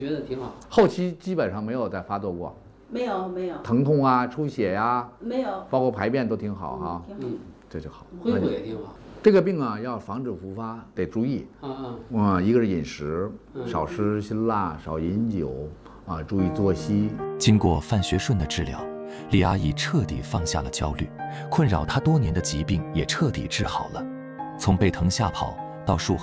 觉得挺好。 后期基本上没有再发作过， 没有， 疼痛啊、出血呀， 没有， 包括排便都挺好哈， 挺好。 这就好。 恢复也挺好。 这个病啊，要防止复发，得注意。一个是饮食，少吃辛辣，少饮酒，注意作息。 经过范学顺的治疗，李阿姨彻底放下了焦虑，困扰她多年的疾病也彻底治好了。从背疼吓跑到术后